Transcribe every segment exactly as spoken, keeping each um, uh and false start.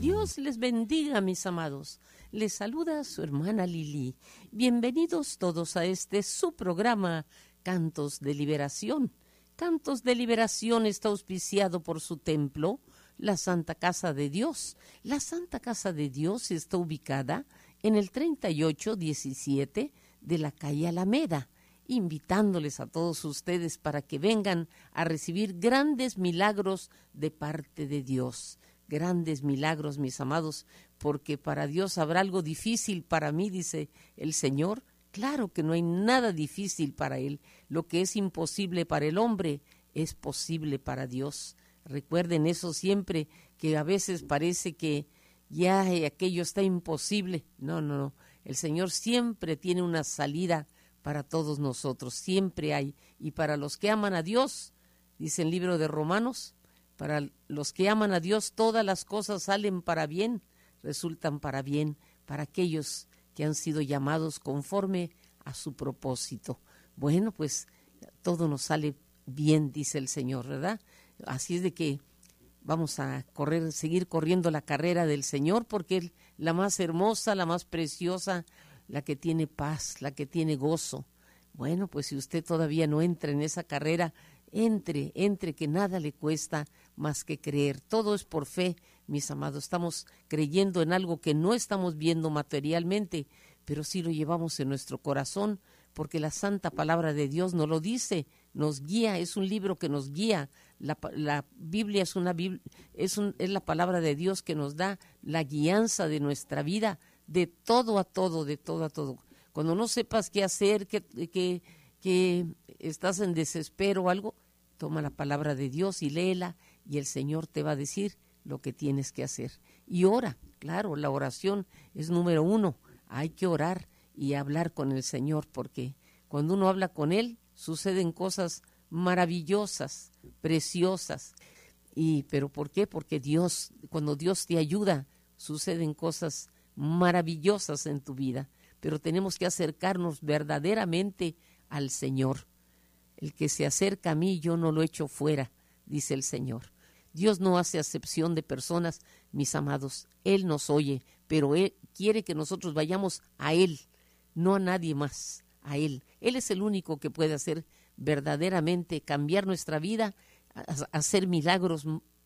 Dios les bendiga, mis amados. Les saluda su hermana Lili. Bienvenidos todos a este su programa, Cantos de Liberación. Cantos de Liberación está auspiciado por su templo, la Santa Casa de Dios. La Santa Casa de Dios está ubicada en el treinta y ocho diecisiete de la calle Alameda, invitándoles a todos ustedes para que vengan a recibir grandes milagros de parte de Dios. Grandes milagros, mis amados, porque para Dios habrá algo difícil para mí, dice el Señor. Claro que no hay nada difícil para Él. Lo que es imposible para el hombre es posible para Dios. Recuerden eso siempre, que a veces parece que ya aquello está imposible. No, no, no. El Señor siempre tiene una salida para todos nosotros, siempre hay. Y para los que aman a Dios, dice el libro de Romanos, para los que aman a Dios, todas las cosas salen para bien, resultan para bien, para aquellos que han sido llamados conforme a su propósito. Bueno, pues todo nos sale bien, dice el Señor, ¿verdad? Así es de que vamos a correr, seguir corriendo la carrera del Señor, porque es la más hermosa, la más preciosa, la que tiene paz, la que tiene gozo. Bueno, pues si usted todavía no entra en esa carrera, entre, entre, que nada le cuesta más que creer. Todo es por fe, mis amados. Estamos creyendo en algo que no estamos viendo materialmente, pero sí lo llevamos en nuestro corazón, porque la santa palabra de Dios nos lo dice, nos guía, es un libro que nos guía. La, la Biblia es, una, es, un, es la palabra de Dios que nos da la guianza de nuestra vida, de todo a todo, de todo a todo. Cuando no sepas qué hacer, que, que, que estás en desespero o algo, toma la palabra de Dios y léela, y el Señor te va a decir lo que tienes que hacer. Y ora, claro, la oración es número uno. Hay que orar y hablar con el Señor, porque cuando uno habla con Él, suceden cosas maravillosas, preciosas. Y, ¿pero por qué? Porque Dios, cuando Dios te ayuda, suceden cosas maravillosas en tu vida. Pero tenemos que acercarnos verdaderamente al Señor. El que se acerca a mí, yo no lo echo fuera, dice el Señor. Dios no hace acepción de personas, mis amados. Él nos oye, pero Él quiere que nosotros vayamos a Él, no a nadie más, a Él. Él es el único que puede hacer verdaderamente, cambiar nuestra vida, hacer milagros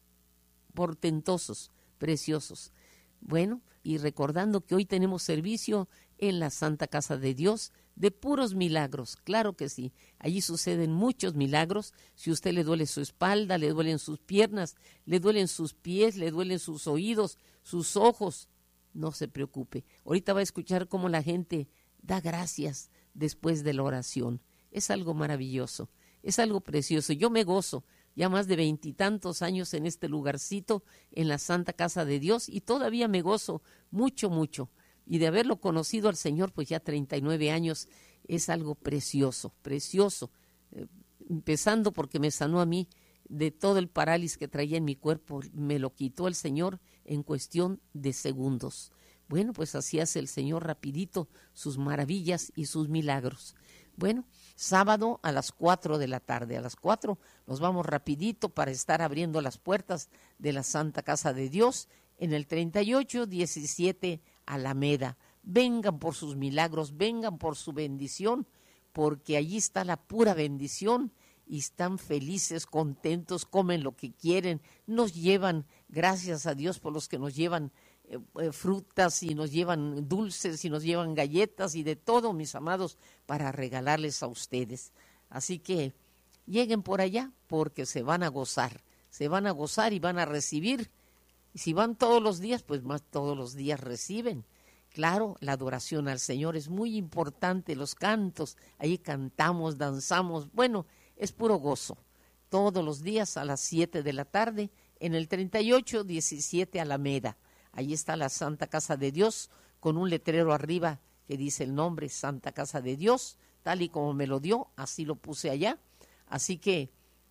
portentosos, preciosos. Bueno, y recordando que hoy tenemos servicio en la Santa Casa de Dios de puros milagros, claro que sí. Allí suceden muchos milagros. Si a usted le duele su espalda, le duelen sus piernas, le duelen sus pies, le duelen sus oídos, sus ojos, no se preocupe. Ahorita va a escuchar cómo la gente da gracias después de la oración. Es algo maravilloso, es algo precioso. Yo me gozo. Ya más de veintitantos años en este lugarcito, en la Santa Casa de Dios, y todavía me gozo mucho, mucho. Y de haberlo conocido al Señor, pues ya treinta y nueve años, es algo precioso, precioso. Eh, empezando porque me sanó a mí de todo el parálisis que traía en mi cuerpo, me lo quitó el Señor en cuestión de segundos. Bueno, pues así hace el Señor rapidito sus maravillas y sus milagros. Bueno, sábado a las cuatro de la tarde. A las cuatro nos vamos rapidito para estar abriendo las puertas de la Santa Casa de Dios en el treinta y ocho diecisiete Alameda. Vengan por sus milagros, vengan por su bendición, porque allí está la pura bendición y están felices, contentos, comen lo que quieren, nos llevan, gracias a Dios por los que nos llevan Eh, eh, frutas y nos llevan dulces y nos llevan galletas y de todo, mis amados, para regalarles a ustedes. Así que lleguen por allá porque se van a gozar, se van a gozar y van a recibir. Y si van todos los días, pues más todos los días reciben. Claro, la adoración al Señor es muy importante, los cantos, ahí cantamos, danzamos, bueno, es puro gozo. Todos los días a las siete de la tarde en el treinta y ocho diecisiete Alameda. Ahí está la Santa Casa de Dios, con un letrero arriba que dice el nombre Santa Casa de Dios, tal y como me lo dio, así lo puse allá. Así que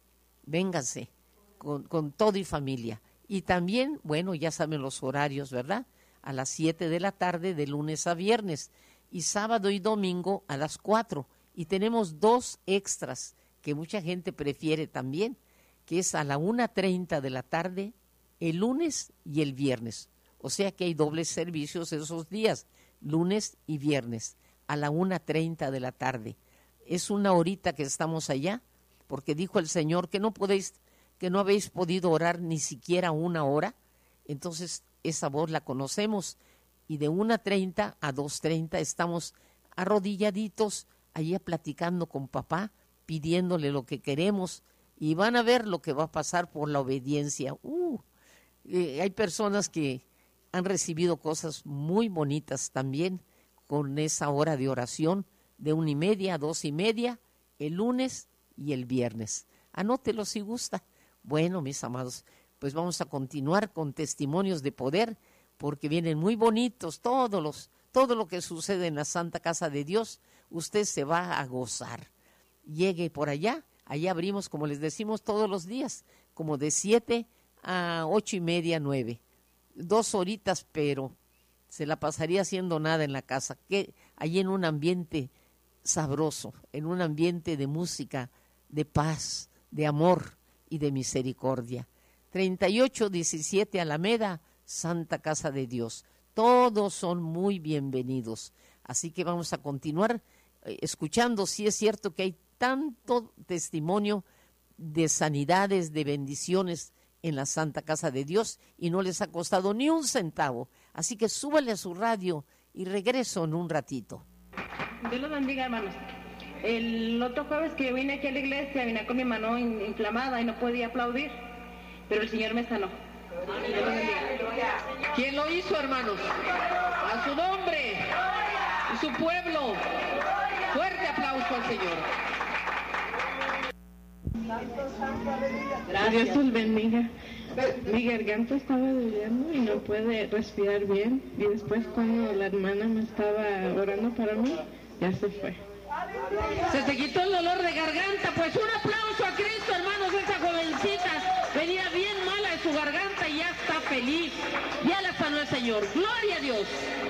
vénganse con, con todo y familia. Y también, bueno, ya saben los horarios, ¿verdad? A las siete de la tarde de lunes a viernes y sábado y domingo a las cuatro. Y tenemos dos extras que mucha gente prefiere también, que es a la una treinta de la tarde el lunes y el viernes. O sea que hay dobles servicios esos días, lunes y viernes, a la una treinta de la tarde. Es una horita que estamos allá, porque dijo el Señor que no podéis, que no habéis podido orar ni siquiera una hora. Entonces esa voz la conocemos, y de una treinta a dos treinta estamos arrodilladitos allí platicando con papá, pidiéndole lo que queremos, y van a ver lo que va a pasar por la obediencia. Uh, eh, hay personas que han recibido cosas muy bonitas también con esa hora de oración de una y media a dos y media, el lunes y el viernes. Anótelo si gusta. Bueno, mis amados, pues vamos a continuar con testimonios de poder, porque vienen muy bonitos todos los, todo lo que sucede en la Santa Casa de Dios. Usted se va a gozar. Llegue por allá, allá abrimos, como les decimos, todos los días, como de siete a ocho y media, nueve. Dos horitas, pero se la pasaría haciendo nada en la casa, que allí en un ambiente sabroso, en un ambiente de música, de paz, de amor y de misericordia. treinta y ocho diecisiete Alameda, Santa Casa de Dios. Todos son muy bienvenidos. Así que vamos a continuar eh, escuchando. Sí es cierto que hay tanto testimonio de sanidades, de bendiciones en la Santa Casa de Dios, y no les ha costado ni un centavo. Así que súbale a su radio y regreso en un ratito. Dios los bendiga, hermanos. El otro jueves que yo vine aquí a la iglesia, vine con mi mano inflamada y no podía aplaudir, pero el Señor me sanó. Dios los bendiga. ¿Quién lo hizo, hermanos? A su nombre y su pueblo. Fuerte aplauso al Señor. Dios los bendiga. Mi garganta estaba doliendo y no pude respirar bien, y después cuando la hermana me estaba orando para mí, ya se fue. Se te quitó el dolor de garganta. Pues un aplauso a Cristo, hermanos. Esa jovencita venía bien mala de su garganta y ya está feliz. Ya la sanó el Señor. Gloria a Dios.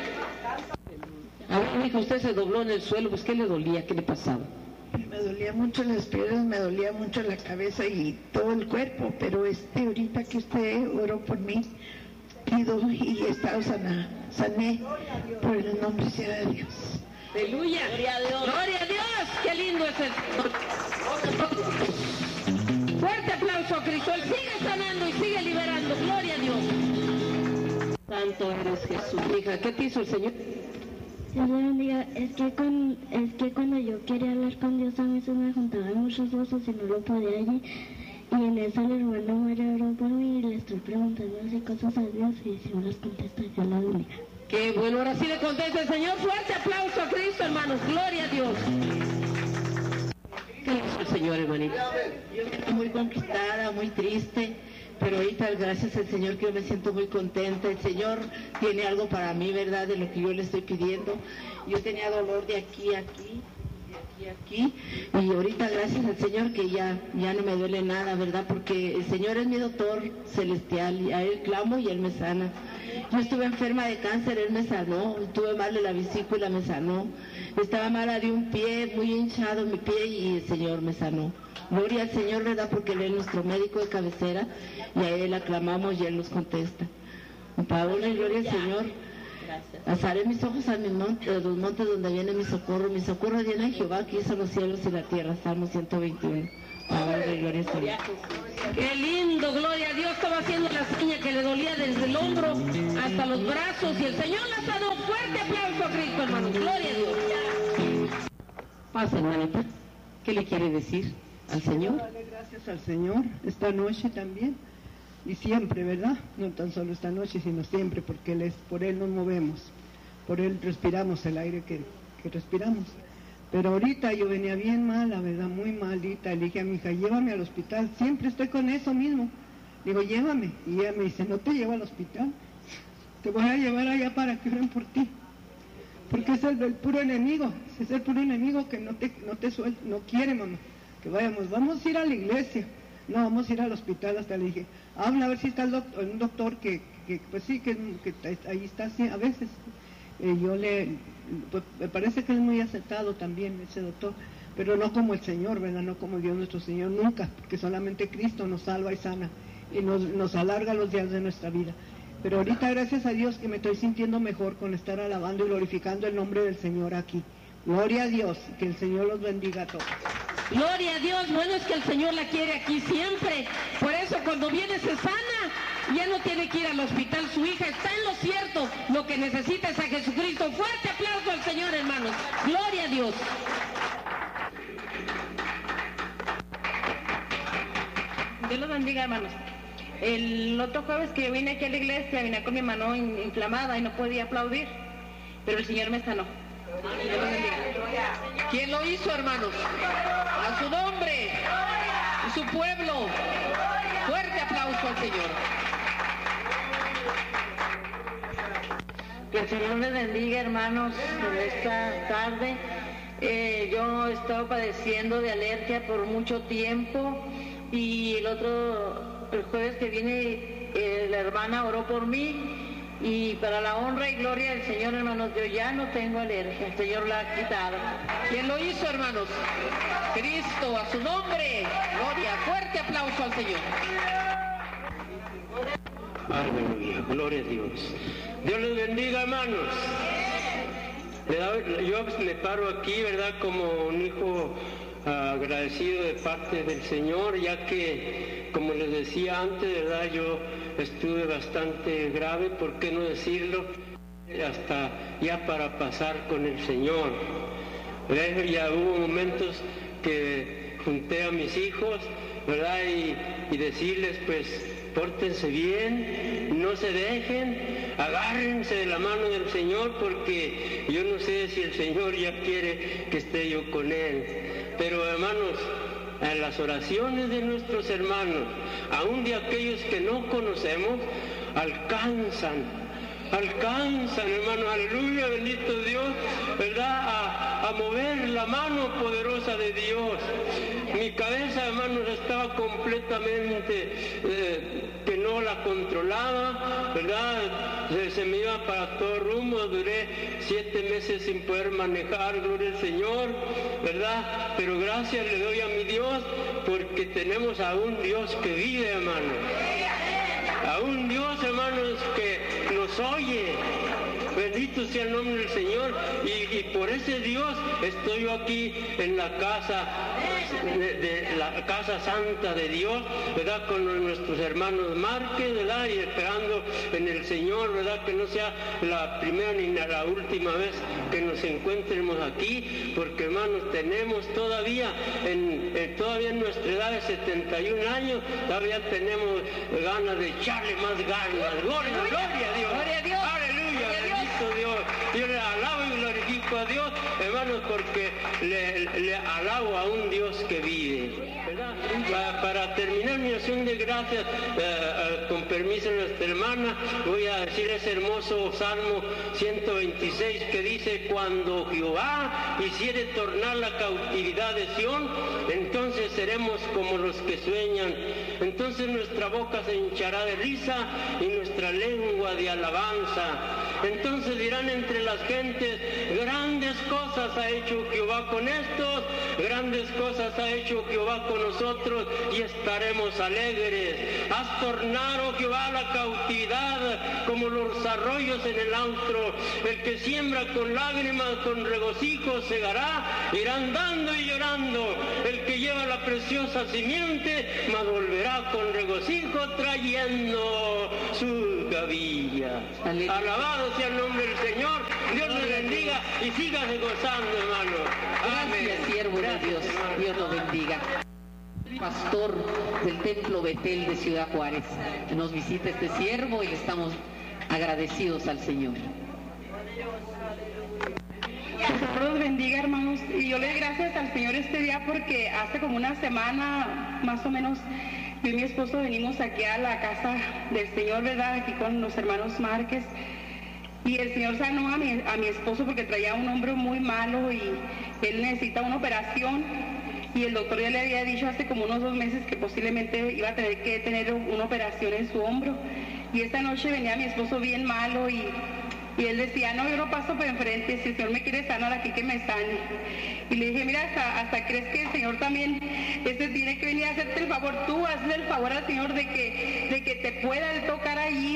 A ver, dijo, usted se dobló en el suelo. Pues, ¿qué le dolía? ¿Qué le pasaba? Me dolía mucho las piernas, me dolía mucho la cabeza y todo el cuerpo, pero este ahorita que usted oró por mí, pido y he estado sana, sané por el nombre sea de Dios. Aleluya. Gloria a Dios. Gloria a Dios. Qué lindo es el Señor. Fuerte aplauso a Cristo. Él sigue sanando y sigue liberando. Gloria a Dios. Santo eres Jesús. Hija, ¿qué te hizo el Señor? Dios le bendiga. Es que, con, es que cuando yo quería hablar con Dios a mí se me juntaban muchos voces y no lo podía allí. Y en eso el hermano Mario oró por mí y le estoy preguntando así cosas a Dios y si me las contesta, Dios la bendiga. Qué bueno, ahora sí le contesta el Señor. Fuerte aplauso a Cristo, hermanos. Gloria a Dios. ¿Qué hizo el Señor, hermanita? Yo estoy muy conquistada, muy triste, pero ahorita gracias al Señor que yo me siento muy contenta. El Señor tiene algo para mí, ¿verdad? De lo que yo le estoy pidiendo. Yo tenía dolor de aquí a aquí, de aquí a aquí, y ahorita gracias al Señor que ya, ya no me duele nada, ¿verdad? Porque el Señor es mi doctor celestial y a Él clamo y Él me sana. Yo estuve enferma de cáncer, Él me sanó. Estuve mal de la vesícula, me sanó. Estaba mala de un pie, muy hinchado mi pie, y el Señor me sanó. Gloria al Señor, ¿verdad? Porque Él es nuestro médico de cabecera y a Él aclamamos y Él nos contesta. Padre, gloria al Señor. Alzaré mis ojos a, mis montes, a los montes donde viene mi socorro. Mi socorro viene de Jehová, que hizo los cielos y la tierra. Salmo ciento veintiuno. Padre, gloria al Señor. Qué lindo, gloria a Dios. Estaba haciendo la seña que le dolía desde el hombro hasta los brazos y el Señor la sanó. Fuerte aplauso a Cristo, hermanos. Gloria a Dios. Pasa, hermanita. ¿Qué le quiere decir al Señor? Darle gracias al Señor esta noche también y siempre, ¿verdad? No tan solo esta noche, sino siempre, porque él es, por Él nos movemos, por Él respiramos el aire que, que respiramos. Pero ahorita yo venía bien mala, ¿verdad? Muy malita. Le dije a mi hija, llévame al hospital. Siempre estoy con eso mismo. Digo, llévame. Y ella me dice, no te llevo al hospital. Te voy a llevar allá para que oren por ti. Porque es el, el puro enemigo. Es el puro enemigo que no te, no te suelta, no quiere, mamá, que vayamos. Vamos a ir a la iglesia. No, vamos a ir al hospital. Hasta le dije, habla a ver si está el doctor, un doctor que, que pues sí, que, que ahí está así a veces. Eh, yo le, pues, me parece que es muy aceptado también ese doctor, pero no como el Señor, ¿verdad? No como Dios nuestro Señor, nunca, porque solamente Cristo nos salva y sana y nos, nos alarga los días de nuestra vida. Pero ahorita gracias a Dios que me estoy sintiendo mejor con estar alabando y glorificando el nombre del Señor aquí. Gloria a Dios, que el Señor los bendiga a todos. Gloria a Dios, bueno es que el Señor la quiere aquí siempre. Por eso cuando viene se sana, ya no tiene que ir al hospital, su hija está en lo cierto. Lo que necesita es a Jesucristo. Fuerte aplauso al Señor, hermanos. Gloria a Dios. Dios los bendiga, hermanos. El otro jueves que yo vine aquí a la iglesia, vine con mi mano inflamada y no podía aplaudir, pero el Señor me sanó. Dios los bendiga. ¿Quién lo hizo, hermanos? A su nombre y su pueblo. Fuerte aplauso al Señor. Que el Señor les bendiga, hermanos, en esta tarde. Eh, yo he estado padeciendo de alergia por mucho tiempo y el otro, el jueves que vine, eh, la hermana oró por mí. Y para la honra y gloria del Señor, hermanos, yo ya no tengo alergia, el Señor la ha quitado. ¿Quién lo hizo, hermanos? Cristo, a su nombre. Gloria, fuerte aplauso al Señor. Aleluya, gloria a Dios. Dios les bendiga, hermanos. Le doy, yo me paro aquí, ¿verdad? Como un hijo uh, agradecido de parte del Señor, ya que, como les decía antes, ¿verdad? Yo estuve bastante grave, ¿por qué no decirlo? Hasta ya para pasar con el Señor. ¿Verdad? Ya hubo momentos que junté a mis hijos, ¿verdad? Y, y decirles, pues, pórtense bien, no se dejen, agárrense de la mano del Señor, porque yo no sé si el Señor ya quiere que esté yo con Él. Pero, hermanos, en las oraciones de nuestros hermanos, aún de aquellos que no conocemos, alcanzan, alcanzan, hermanos, aleluya, bendito Dios, ¿verdad? A, a mover la mano poderosa de Dios. Mi cabeza, hermanos, estaba completamente eh, que no la controlaba, ¿verdad? Se, se me iba para todo rumbo, duré siete meses sin poder manejar, gloria al Señor, ¿verdad? Pero gracias le doy a mi Dios, porque tenemos a un Dios que vive, hermanos. A un Dios, hermanos, que nos oye. Bendito sea el nombre del Señor. Y, y por ese Dios estoy yo aquí en la casa, de, de la casa santa de Dios, ¿verdad? Con nuestros hermanos Márquez, ¿verdad? Y esperando en el Señor, ¿verdad? Que no sea la primera ni la última vez que nos encuentremos aquí, porque, hermanos, tenemos todavía, en, en, todavía en nuestra edad de setenta y un años, todavía tenemos ganas de echarle más ganas. Gloria, gloria a Dios. Gloria a Dios. Aleluya, bendito Dios. Yo le alabo y glorifico a Dios, hermanos, porque le, le alabo a un Dios que vive, ¿verdad? Para, para terminar mi acción de gracias, eh, eh, con permiso de nuestra hermana, voy a decir ese hermoso Salmo ciento veintiséis que dice: cuando Jehová hiciere tornar la cautividad de Sión, entonces seremos como los que sueñan. Entonces nuestra boca se hinchará de risa y nuestra lengua de alabanza. Entonces dirán entre las gentes: grandes cosas ha hecho Jehová con estos, grandes cosas ha hecho Jehová con nosotros, y estaremos alegres. Has tornado, Jehová, la cautividad como los arroyos en el austro. El que siembra con lágrimas, con regocijo segará, irán dando y llorando. El que lleva la preciosa simiente, mas volverá con regocijo trayendo sus gavillas. Alabado sea el nombre del Señor. Dios les bendiga y síganse gozando, hermano. Amén. Gracias, siervo de Dios. Dios lo bendiga. Pastor del Templo Betel de Ciudad Juárez, que nos visita este siervo y le estamos agradecidos al Señor. Que el Señor los bendiga, hermanos. Y yo le doy gracias al Señor este día porque hace como una semana, más o menos, yo y mi esposo venimos aquí a la casa del Señor, ¿verdad? Aquí con los hermanos Márquez. Y el Señor sanó a mi, a mi esposo porque traía un hombro muy malo y él necesita una operación. Y el doctor ya le había dicho hace como unos dos meses que posiblemente iba a tener que tener una operación en su hombro. Y esta noche venía mi esposo bien malo y, y él decía: no, yo no paso por enfrente, si el Señor me quiere sanar aquí, que me sane. Y le dije: mira, hasta, hasta crees que el Señor también este, tiene que venir a hacerte el favor, tú hazle el favor al Señor de que, de que te pueda él tocar allí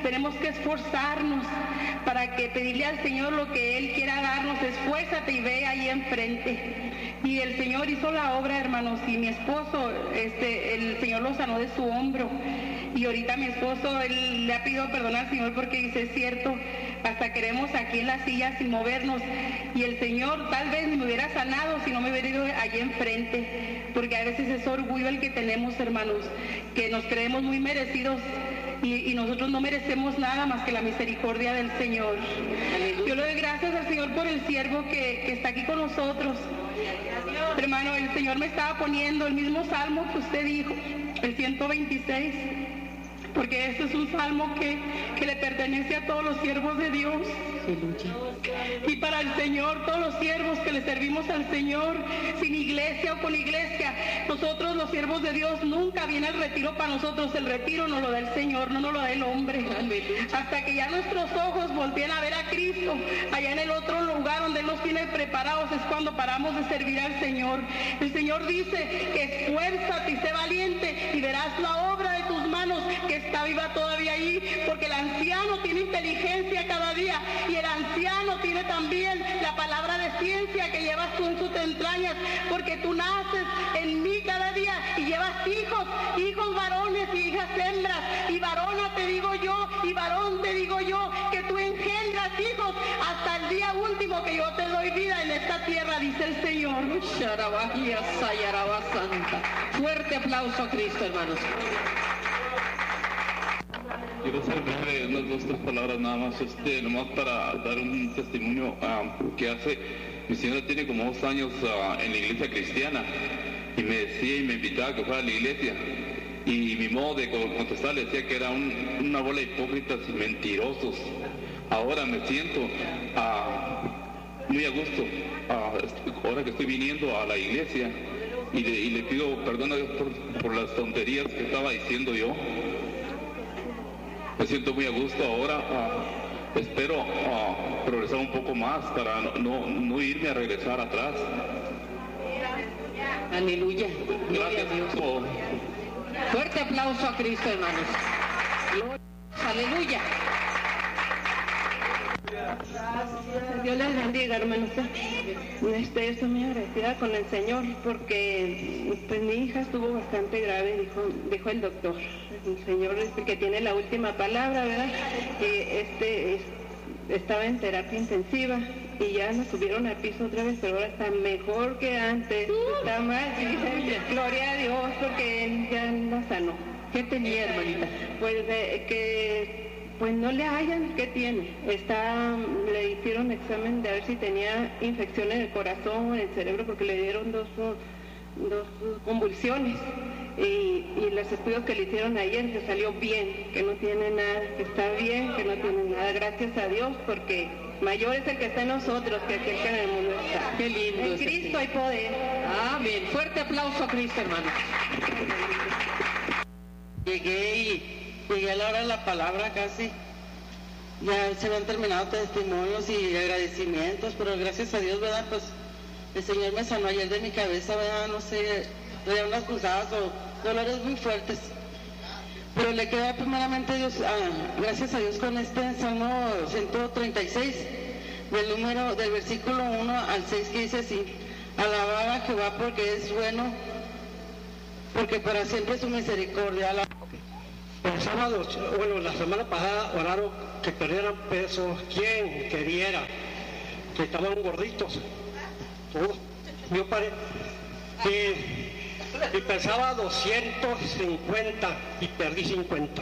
tenemos que esforzarnos para que pedirle al Señor lo que Él quiera darnos. Esfuérzate y ve ahí enfrente. Y el Señor hizo la obra, hermanos, y mi esposo, este, el Señor lo sanó de su hombro. Y ahorita mi esposo, él le ha pedido perdón al Señor porque dice, es cierto, hasta queremos aquí en la silla sin movernos. Y el Señor tal vez me hubiera sanado si no me hubiera ido allí enfrente. Porque a veces es orgullo el que tenemos, hermanos, que nos creemos muy merecidos. Y, y nosotros no merecemos nada más que la misericordia del Señor. Yo le doy gracias al Señor por el siervo que, que está aquí con nosotros. Hermano, el Señor me estaba poniendo el mismo salmo que usted dijo, el ciento veintiséis, porque este es un salmo que, que le pertenece a todos los siervos de Dios. Y para el Señor, todos los siervos que le servimos al Señor, sin iglesia o con iglesia, nosotros los siervos de Dios nunca viene el retiro para nosotros. El retiro nos lo da el Señor, no nos lo da el hombre. Hasta que ya nuestros ojos volteen a ver a Cristo allá en el otro lugar donde Él nos tiene preparados, es cuando paramos de servir al Señor. El Señor dice que esfuérzate y sé valiente y verás la obra de tus manos que está viva todavía ahí, porque el anciano tiene inteligencia cada día y el anciano tiene también la palabra de ciencia que llevas tú en sus entrañas, porque tú naces en mí cada día y llevas hijos, hijos varones y hijas hembras, y varona te digo yo y varón te digo yo, que tú engendras hijos hasta el día último que yo te doy vida en esta tierra, dice el Señor. Fuerte aplauso a Cristo, hermanos. Quiero hacer breve, unas dos, tres palabras nada más, este, nomás para dar un testimonio uh, que hace, mi señora tiene como dos años uh, en la iglesia cristiana, y me decía y me invitaba a que fuera a la iglesia, y mi modo de contestar le decía que era un, una bola de hipócritas y mentirosos. Ahora me siento uh, muy a gusto, uh, ahora que estoy viniendo a la iglesia, y le, y le pido perdón a Dios por, por las tonterías que estaba diciendo yo. Me siento muy a gusto ahora, uh, espero uh, progresar un poco más para no, no, no irme a regresar atrás. Aleluya. Gracias a Dios. Oh. Fuerte aplauso a Cristo, hermanos. Gloria. Aleluya. Dios les bendiga, hermanos. Este, estoy muy agradecida con el Señor porque pues mi hija estuvo bastante grave, dijo, dijo el doctor. El Señor es el que tiene la última palabra, ¿verdad? Que este es, estaba en terapia intensiva y ya la subieron al piso otra vez, pero ahora está mejor que antes. Está más, y dice, gloria a Dios, porque Él ya la sanó. ¿Qué tenía, hermanita? Pues eh, que pues no le hallan qué tiene. Está, le hicieron examen de ver si tenía infección en el corazón, en el cerebro, porque le dieron dos, dos convulsiones. Y, y los estudios que le hicieron ayer, que salió bien, que no tiene nada, que está bien, que no tiene nada. Gracias a Dios, porque mayor es el que está en nosotros que aquel que en el mundo está. Qué lindo. En Cristo hay poder. Amén. Fuerte aplauso a Cristo, hermano. Llegué y llegué a la hora de la palabra casi. Ya se me han terminado testimonios y agradecimientos, pero gracias a Dios, ¿verdad? Pues el Señor me sanó ayer de mi cabeza, ¿verdad? No sé, traía unas cruzadas o dolores muy fuertes. Pero le queda primeramente a Dios, ah, gracias a Dios con este Salmo ciento treinta y seis, del número, del versículo uno al seis, que dice así: alabar a Jehová porque es bueno, porque para siempre su misericordia. El sábado, bueno, la semana pasada oraron que perdieran peso, quien queriera, que estaban gorditos. Todos. Yo paré y, y pesaba doscientos cincuenta y perdí cincuenta.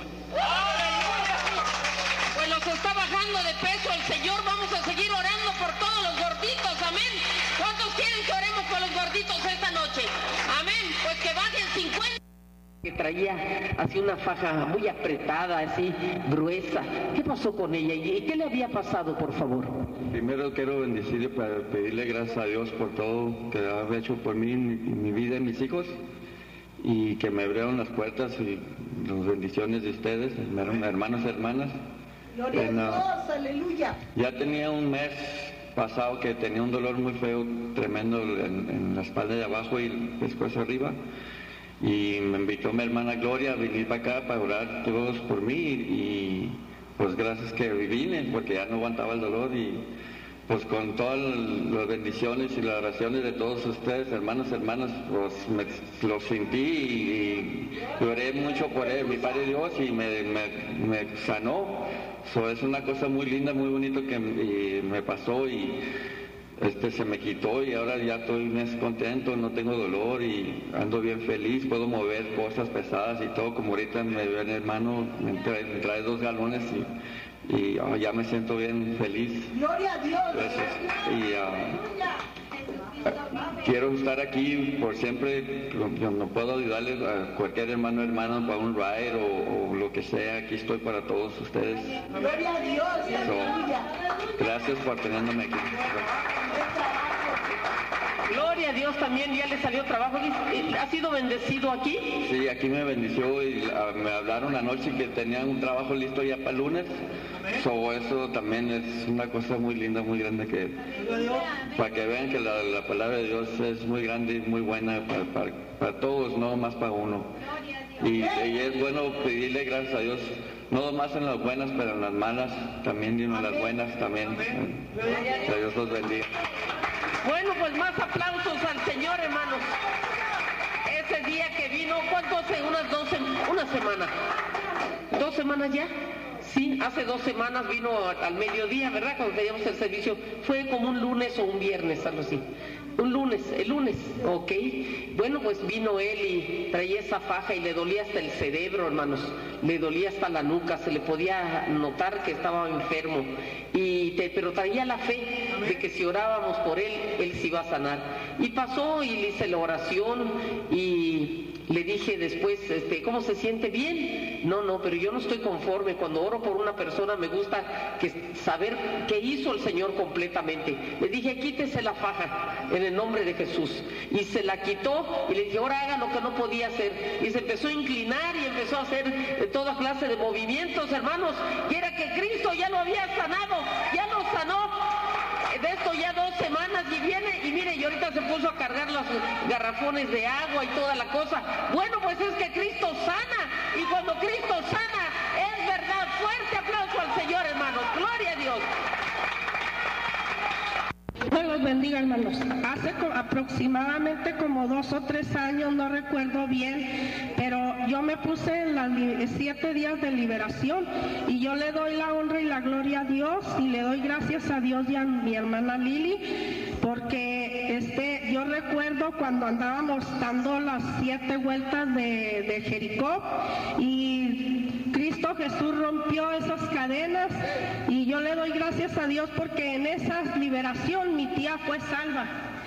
Pues los está bajando de peso el Señor. Vamos a seguir orando por todos los gorditos, amén. ¿Cuántos quieren que oremos por los gorditos esta noche? Amén, pues que bajen cincuenta. Que traía así una faja muy apretada, así gruesa. ¿Qué pasó con ella? ¿Y qué le había pasado, por favor? Primero quiero bendecirle para pedirle gracias a Dios por todo que ha hecho por mí, mi, mi vida y mis hijos, y que me abrieron las puertas y las bendiciones de ustedes, hermanos y hermanas. Gloria en, a Dios, aleluya. Ya tenía un mes pasado que tenía un dolor muy feo, tremendo en, en la espalda de abajo y el pescuezo arriba. Y me invitó mi hermana Gloria a venir para acá para orar todos por mí y gracias que vine, porque ya no aguantaba el dolor y pues con todas las bendiciones y las oraciones de todos ustedes, hermanos, hermanas, pues me, lo sentí y, y oré mucho por él, mi Padre Dios, y me, me, me sanó. So, es una cosa muy linda, muy bonito que y me pasó y este se me quitó y ahora ya estoy más contento, no tengo dolor y ando bien feliz, puedo mover cosas pesadas y todo, como ahorita me ven hermano, me trae, me trae dos galones y y oh, ya me siento bien feliz. Gloria a Dios. Gracias. Y uh, quiero estar aquí por siempre. Yo no puedo ayudarles a cualquier hermano hermano para un ride o, o lo que sea. Aquí estoy para todos ustedes. Gloria a Dios. So, gracias por tenerme aquí. Gloria a Dios, también ya le salió trabajo. ¿Ha sido bendecido aquí? Sí, aquí me bendició y uh, me hablaron anoche que tenían un trabajo listo ya para el lunes. So, eso también es una cosa muy linda, muy grande, que para que vean que la, la palabra de Dios es muy grande y muy buena para, para, para todos, no más para uno. Y, y es bueno pedirle gracias a Dios, no más en las buenas, pero en las malas también, y en las buenas también. Que Dios los bendiga. Bueno, pues más aplausos al Señor, hermanos. Ese día que vino, ¿cuánto hace? Unas dos, una semana. ¿Dos semanas ya? Sí, hace dos semanas vino al mediodía, ¿verdad? Cuando teníamos el servicio. Fue como un lunes o un viernes, algo así. Un lunes, el lunes, ok. Bueno, pues vino él y traía esa faja y le dolía hasta el cerebro, hermanos. Le dolía hasta la nuca, se le podía notar que estaba enfermo. Y te, pero traía la fe de que si orábamos por él, él se iba a sanar. Y pasó y le hice la oración y le dije después, este, ¿cómo se siente? Bien. No, no, pero yo no estoy conforme. Cuando oro por una persona me gusta que saber qué hizo el Señor completamente. Le dije, quítese la faja en el nombre de Jesús. Y se la quitó y le dije, ahora haga lo que no podía hacer. Y se empezó a inclinar y empezó a hacer toda clase de movimientos, hermanos. Y era que Cristo ya lo había sanado, ya lo sanó. De esto ya dos semanas y viene y mire, y ahorita se puso a cargar los garrafones de agua y toda la cosa. Bueno, pues es que Cristo sana, y cuando Cristo sana, es verdad. Fuerte aplauso al Señor, hermanos. Gloria a Dios. Dios los bendiga, hermanos. Hace co aproximadamente como dos o tres años, no recuerdo bien, pero yo me puse en los siete días de liberación y yo le doy la honra y la gloria a Dios y le doy gracias a Dios y a mi hermana Lili, porque este, yo recuerdo cuando andábamos dando las siete vueltas de, de Jericó y Cristo Jesús rompió esas cadenas y yo le doy gracias a Dios porque en esa liberación mi tía fue salva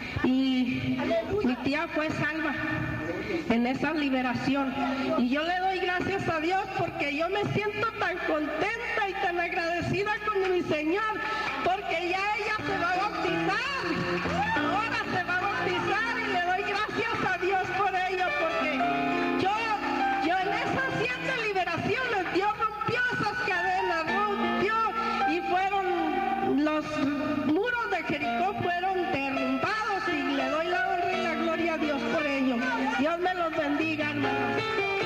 y mi tía fue salva en esa liberación y yo le doy gracias a Dios porque yo me siento tan contenta y tan agradecida con mi Señor porque ya ella se va a bautizar, ahora se va a bautizar y le doy gracias a Dios por ello porque yo, yo en esas siete liberaciones Dios rompió esas cadenas, rompió y fueron los muros de Jericó fueron derrumbados y le doy la honra y la gloria a Dios por ello. Dios me los bendiga, hermanos.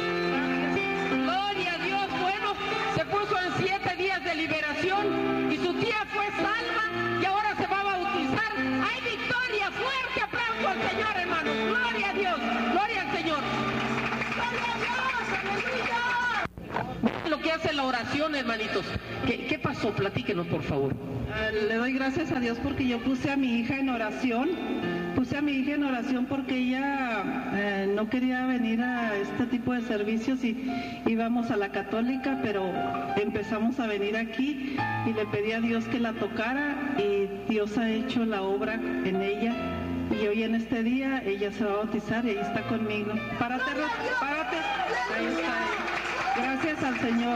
Gloria a Dios. Bueno, se puso en siete días de liberación y su tía fue salva y ahora se va a bautizar. ¡Hay victoria! ¡Fuerte aplauso al Señor, hermanos! ¡Gloria a Dios! ¡Gloria al Señor! ¡Gloria a Dios! ¡Aleluya! Lo que hace la oración, hermanitos. ¿Qué, qué pasó? Platíquenos, por favor. Uh, le doy gracias a Dios porque yo puse a mi hija en oración. Puse a mi hija en oración porque ella eh, no quería venir a este tipo de servicios y íbamos a la católica, pero empezamos a venir aquí y le pedí a Dios que la tocara y Dios ha hecho la obra en ella y hoy en este día ella se va a bautizar y ahí está conmigo. Párate, párate. Ahí está. Gracias al Señor.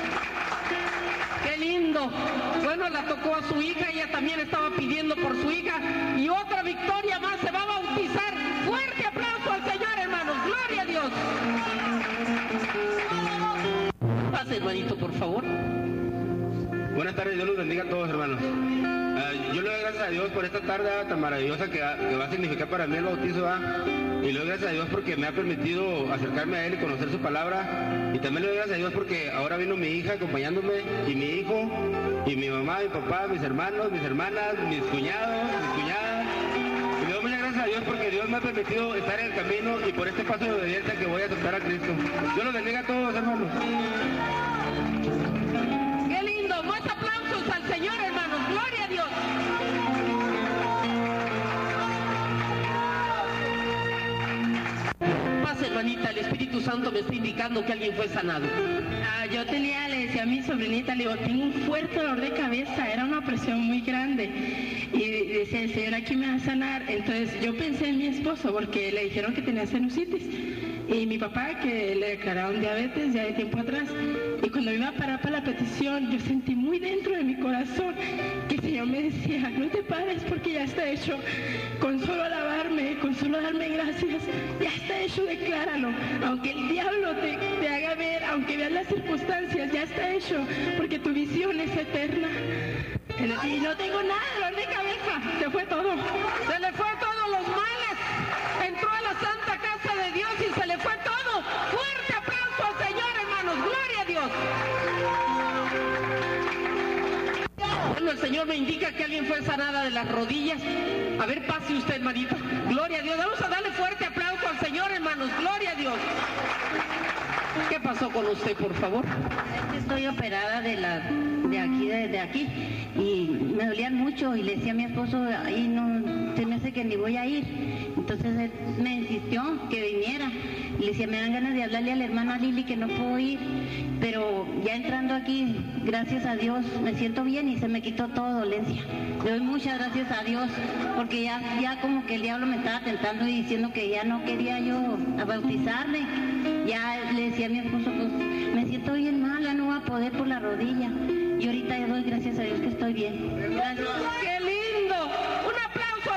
¡Qué lindo! Bueno, la tocó a su hija, ella también estaba pidiendo por su hija y otra victoria más, se va a bautizar. ¡Fuerte aplauso al Señor, hermanos! ¡Gloria a Dios! Pase, hermanito, por favor. Buenas tardes, Dios los bendiga a todos, hermanos. Uh, yo le doy gracias a Dios por esta tarde tan maravillosa que, que va a significar para mí el bautizo, ¿va? Y le doy gracias a Dios porque me ha permitido acercarme a Él y conocer su palabra. Y también le doy gracias a Dios porque ahora vino mi hija acompañándome, y mi hijo, y mi mamá, mi papá, mis hermanos, mis hermanas, mis cuñados, mis cuñadas. Y le doy muchas gracias a Dios porque Dios me ha permitido estar en el camino y por este paso de obediencia que voy a aceptar a Cristo. Dios los bendiga a todos, hermanos. ¡Qué lindo! Más aplausos al Señor, hermanos. ¡Gloria a Dios! Pase, hermanita, el Espíritu Santo me está indicando que alguien fue sanado. Ah, yo tenía, le decía a mi sobrinita, le digo, tengo un fuerte dolor de cabeza, era una presión muy grande. Y decía, el Señor aquí me va a sanar. Entonces yo pensé en mi esposo porque le dijeron que tenía sinusitis. Y mi papá, que le declararon diabetes ya de tiempo atrás. Y cuando iba a parar para la petición, yo sentí muy dentro de mi corazón que el Señor me decía, no te pares porque ya está hecho. Con solo alabarme, con solo darme gracias, ya está hecho, decláralo. Aunque el diablo te, te haga ver, aunque veas las circunstancias, ya está hecho, porque tu visión es eterna. Y no tengo nada de dolor de cabeza, se fue todo. Se le fue todos los males. Entró a la santa casa de Dios y se le fue todo. Fuerte aplauso al Señor, hermanos. Gloria a Dios. Bueno, el Señor me indica que alguien fue sanada de las rodillas. A ver, pase usted, hermanito. Gloria a Dios. Vamos a darle fuerte aplauso al Señor, hermanos. Gloria a Dios. ¿Qué pasó con usted, por favor? Estoy operada de la de aquí, de, de aquí, y me dolían mucho y le decía a mi esposo, ahí no, se me hace que ni voy a ir. Entonces él me insistió que viniera. Y le decía, me dan ganas de hablarle a la hermana Lili que no puedo ir. Pero ya entrando aquí, gracias a Dios, me siento bien y se me quitó toda dolencia. Le doy muchas gracias a Dios, porque ya, ya como que el diablo me estaba tentando y diciendo que ya no quería yo bautizarme. Ya le decía a mi esposo, pues me siento bien mal, ya no voy a poder por la rodilla. Y ahorita ya doy gracias a Dios que estoy bien. Gracias. ¡Qué lindo! Un aplauso